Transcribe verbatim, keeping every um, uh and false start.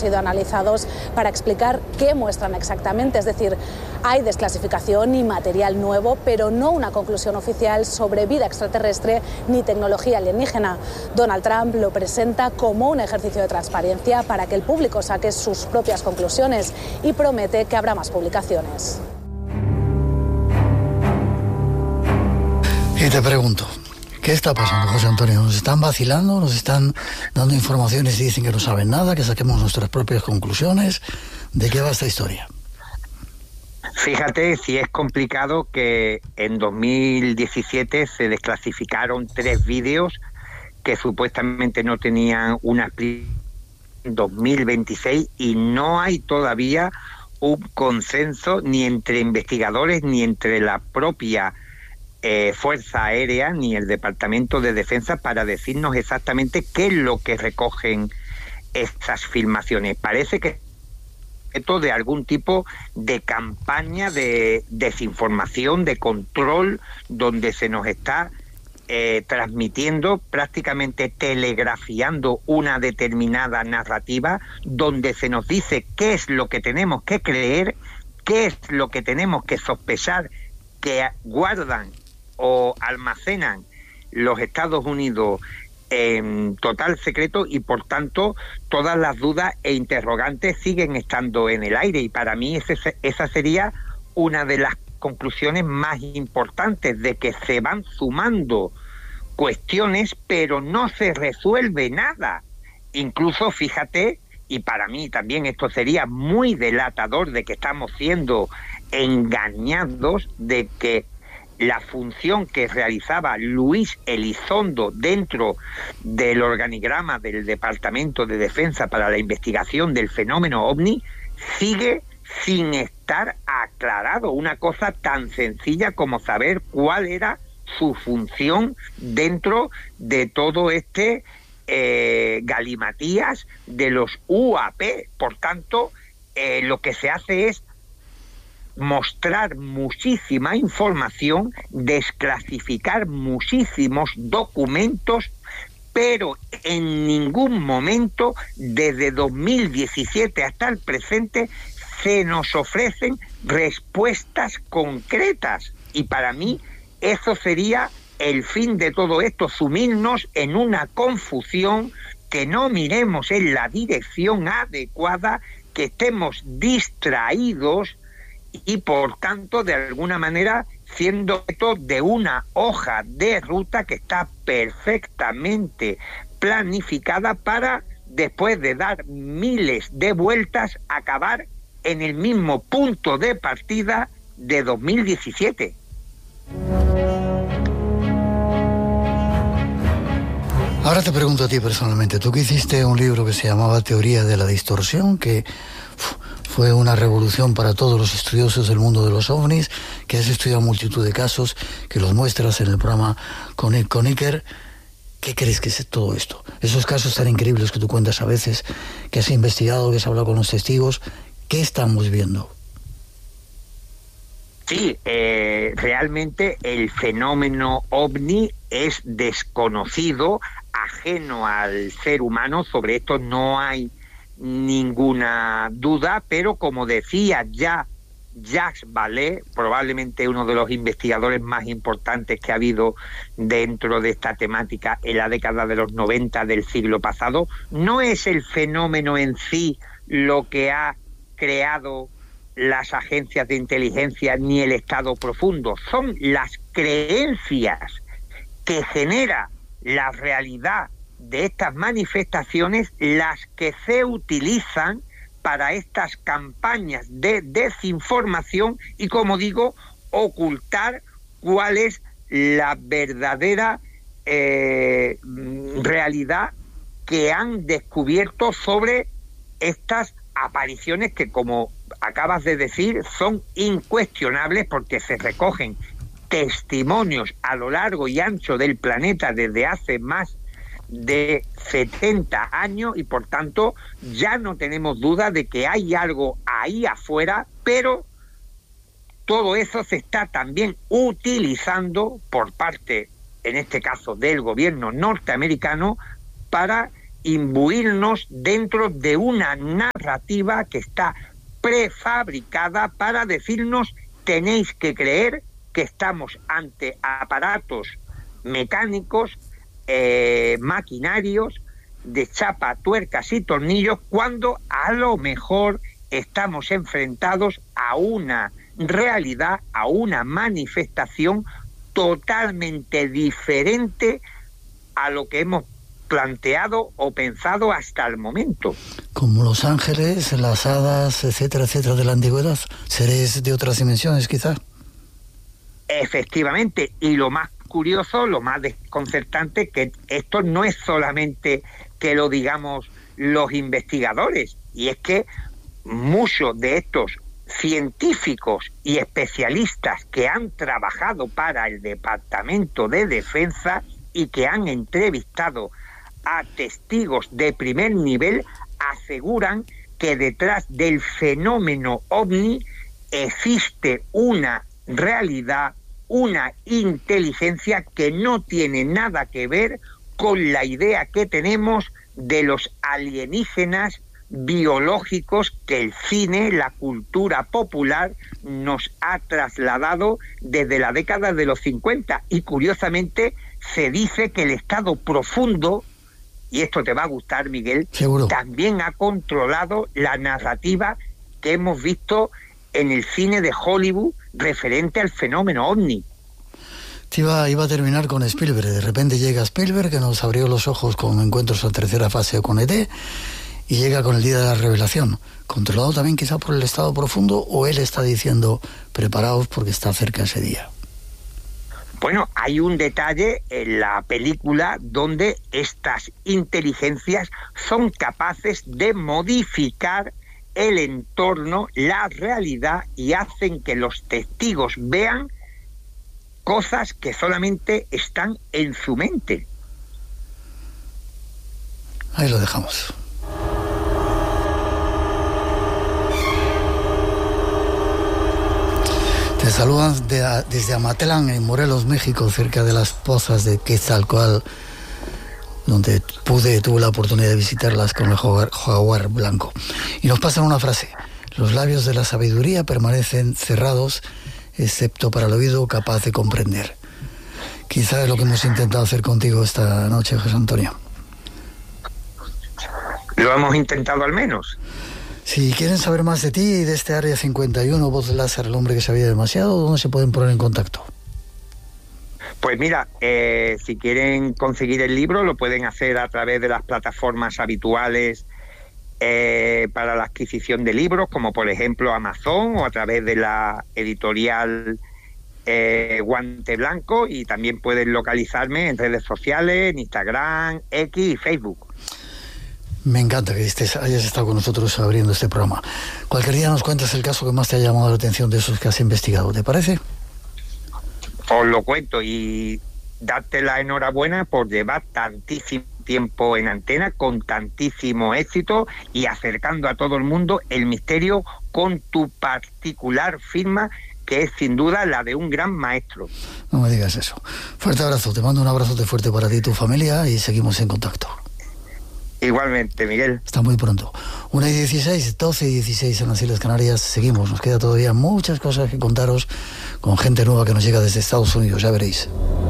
sido analizados para explicar qué muestran exactamente. Es decir, hay desclasificación y material nuevo, pero no una conclusión oficial sobre vida extraterrestre ni tecnología alienígena. Donald Trump lo presenta como un ejercicio de transparencia para que el público saque sus propias conclusiones y promete que habrá más publicaciones. Y te pregunto, ¿qué está pasando, José Antonio? ¿Nos están vacilando? ¿Nos están dando informaciones y dicen que no saben nada? ¿Que saquemos nuestras propias conclusiones? ¿De qué va esta historia? Fíjate si es complicado que en dos mil diecisiete se desclasificaron tres vídeos que supuestamente no tenían una explicación en dos mil veintiséis y no hay todavía un consenso ni entre investigadores ni entre la propia Eh, Fuerza Aérea ni el Departamento de Defensa para decirnos exactamente qué es lo que recogen estas filmaciones. Parece que esto de algún tipo de campaña de desinformación, de control, donde se nos está eh, transmitiendo, prácticamente telegrafiando una determinada narrativa, donde se nos dice qué es lo que tenemos que creer, qué es lo que tenemos que sospechar que guardan o almacenan los Estados Unidos en total secreto y por tanto todas las dudas e interrogantes siguen estando en el aire y para mí ese, esa sería una de las conclusiones más importantes, de que se van sumando cuestiones pero no se resuelve nada. Incluso fíjate, y para mí también esto sería muy delatador de que estamos siendo engañados, de que la función que realizaba Luis Elizondo dentro del organigrama del Departamento de Defensa para la investigación del fenómeno OVNI sigue sin estar aclarado. Una cosa tan sencilla como saber cuál era su función dentro de todo este eh, galimatías de los U A P. Por tanto, eh, lo que se hace es mostrar muchísima información, desclasificar muchísimos documentos, pero en ningún momento, desde dos mil diecisiete hasta el presente, se nos ofrecen respuestas concretas. Y para mí, eso sería el fin de todo esto, sumirnos en una confusión, que no miremos en la dirección adecuada, que estemos distraídos y por tanto de alguna manera siendo esto de una hoja de ruta que está perfectamente planificada para, después de dar miles de vueltas, acabar en el mismo punto de partida de dos mil diecisiete. Ahora te pregunto a ti personalmente, tú que hiciste un libro que se llamaba Teoría de la Distorsión, que uf, fue una revolución para todos los estudiosos del mundo de los ovnis, que has estudiado multitud de casos, que los muestras en el programa con, con Iker. ¿Qué crees que es todo esto? Esos casos tan increíbles que tú cuentas a veces, que has investigado, que has hablado con los testigos, ¿qué estamos viendo? Sí, eh, realmente el fenómeno OVNI es desconocido, ajeno al ser humano. Sobre esto no hay ninguna duda, pero como decía ya Jacques Vallée, probablemente uno de los investigadores más importantes que ha habido dentro de esta temática en la década de los noventa del siglo pasado, no es el fenómeno en sí lo que ha creado las agencias de inteligencia ni el Estado profundo, son las creencias que genera la realidad de estas manifestaciones las que se utilizan para estas campañas de desinformación y, como digo, ocultar cuál es la verdadera eh, realidad que han descubierto sobre estas apariciones que, como acabas de decir, son incuestionables porque se recogen testimonios a lo largo y ancho del planeta desde hace más de setenta años y por tanto ya no tenemos duda de que hay algo ahí afuera, pero todo eso se está también utilizando por parte, en este caso, del gobierno norteamericano para imbuirnos dentro de una narrativa que está prefabricada para decirnos tenéis que creer que estamos ante aparatos mecánicos, eh, maquinarios, de chapa, tuercas y tornillos, cuando a lo mejor estamos enfrentados a una realidad, a una manifestación totalmente diferente a lo que hemos planteado o pensado hasta el momento. Como los ángeles, las hadas, etcétera, etcétera, de la antigüedad, seres de otras dimensiones, quizá. Efectivamente, y lo más curioso, lo más desconcertante, que esto no es solamente que lo digamos los investigadores, y es que muchos de estos científicos y especialistas que han trabajado para el Departamento de Defensa y que han entrevistado a testigos de primer nivel aseguran que detrás del fenómeno ovni existe una realidad, una inteligencia que no tiene nada que ver con la idea que tenemos de los alienígenas biológicos que el cine, la cultura popular nos ha trasladado desde la década de los cincuenta. Y curiosamente se dice que el estado profundo, y esto te va a gustar, Miguel, seguro, también ha controlado la narrativa que hemos visto en el cine de Hollywood referente al fenómeno ovni. Iba, iba a terminar con Spielberg. De repente llega Spielberg, que nos abrió los ojos con Encuentros en tercera fase o con E T, y llega con el día de la revelación, controlado también quizá por el estado profundo, o él está diciendo preparaos porque está cerca ese día. Bueno, hay un detalle en la película donde estas inteligencias son capaces de modificar el entorno, la realidad, y hacen que los testigos vean cosas que solamente están en su mente. Ahí lo dejamos. Te saludan de, desde Amatlán, en Morelos, México, cerca de las pozas de Quetzalcóatl, donde pude, tuve la oportunidad de visitarlas con el jaguar, jaguar blanco. Y nos pasan una frase: los labios de la sabiduría permanecen cerrados, excepto para el oído capaz de comprender. Quizá es lo que hemos intentado hacer contigo esta noche, José Antonio. Lo hemos intentado al menos. Si quieren saber más de ti y de este Área cincuenta y uno, Voz Láser, el hombre que sabía demasiado, ¿dónde se pueden poner en contacto? Pues mira, eh, si quieren conseguir el libro, lo pueden hacer a través de las plataformas habituales eh, para la adquisición de libros, como por ejemplo Amazon, o a través de la editorial eh, Guante Blanco, y también pueden localizarme en redes sociales, en Instagram, X y Facebook. Me encanta que estés, hayas estado con nosotros abriendo este programa. Cualquier día nos cuentas el caso que más te ha llamado la atención de esos que has investigado, ¿te parece? Os lo cuento, y darte la enhorabuena por llevar tantísimo tiempo en antena, con tantísimo éxito, y acercando a todo el mundo el misterio con tu particular firma, que es sin duda la de un gran maestro. No me digas eso. Fuerte abrazo, te mando un abrazote fuerte para ti y tu familia, y seguimos en contacto. Igualmente, Miguel. Hasta muy pronto. una y dieciséis, doce y dieciséis en las Islas Canarias. Seguimos, nos queda todavía muchas cosas que contaros con gente nueva que nos llega desde Estados Unidos, ya veréis.